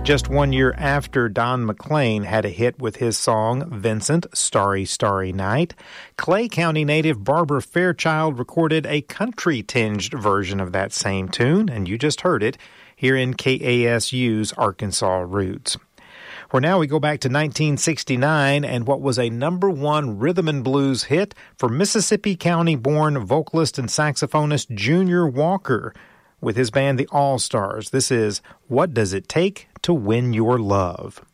Just 1 year after Don McLean had a hit with his song, Vincent, Starry, Starry Night, Clay County native Barbara Fairchild recorded a country-tinged version of that same tune, and you just heard it, here in KASU's Arkansas Roots. Where now we go back to 1969 and what was a #1 rhythm and blues hit for Mississippi County-born vocalist and saxophonist Junior Walker. With his band, the All-Stars, this is What Does It Take to Win Your Love?